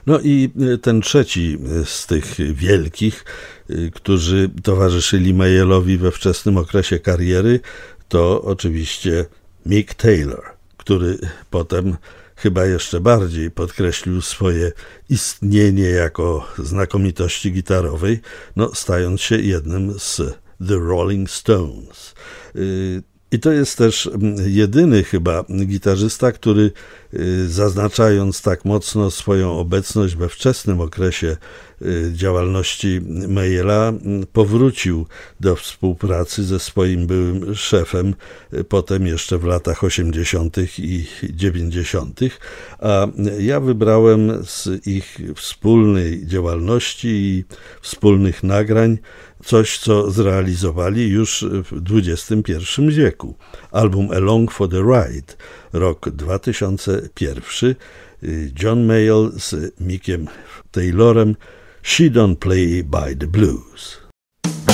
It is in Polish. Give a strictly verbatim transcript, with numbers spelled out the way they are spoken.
No i ten trzeci z tych wielkich, którzy towarzyszyli Mayelowi we wczesnym okresie kariery, to oczywiście Mick Taylor, który potem chyba jeszcze bardziej podkreślił swoje istnienie jako znakomitości gitarowej, no, stając się jednym z The Rolling Stones. I to jest też jedyny chyba gitarzysta, który zaznaczając tak mocno swoją obecność we wczesnym okresie działalności Mayela, powrócił do współpracy ze swoim byłym szefem, potem jeszcze w latach osiemdziesiątych i dziewięćdziesiątych. A ja wybrałem z ich wspólnej działalności i wspólnych nagrań coś, co zrealizowali już w dwudziestym pierwszym wieku. Album Along for the Ride, rok dwa tysiące pierwszy, John Mayall z Mickiem Taylorem, She Don't Play by the Blues.